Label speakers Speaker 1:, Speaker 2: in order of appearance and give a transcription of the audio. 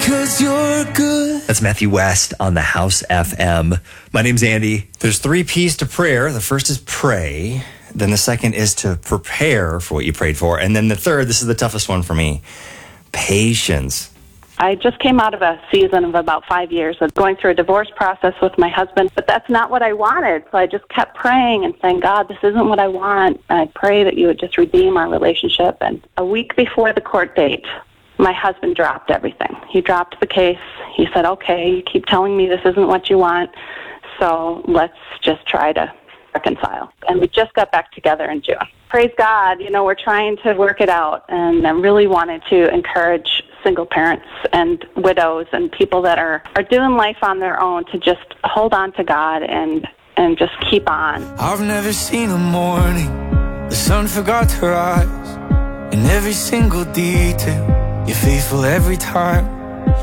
Speaker 1: 'cause you're good.
Speaker 2: That's Matthew West on the House FM. My name's Andy.
Speaker 3: There's 3 P's to prayer. The first is pray. Then the second is to prepare for what you prayed for. And then the third, this is the toughest one for me, patience.
Speaker 4: I just came out of a season of about 5 years of going through a divorce process with my husband, but that's not what I wanted. So I just kept praying and saying, God, this isn't what I want. And I pray that you would just redeem our relationship. And a week before the court date, my husband dropped everything. He dropped the case. He said, okay, you keep telling me this isn't what you want, so let's just try to reconcile. And we just got back together in June. Praise God, we're trying to work it out, and I really wanted to encourage single parents and widows and people that are doing life on their own to just hold on to God and just keep on.
Speaker 1: I've never seen a morning the sun forgot to rise. In every single detail, you're faithful every time.